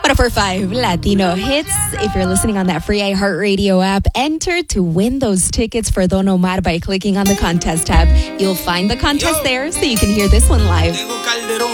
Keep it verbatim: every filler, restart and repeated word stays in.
one oh four point five Latino Hits. If you're listening on that free iHeartRadio app, enter to win those tickets for Don Omar by clicking on the contest tab. You'll find the contest there so you can hear this one live.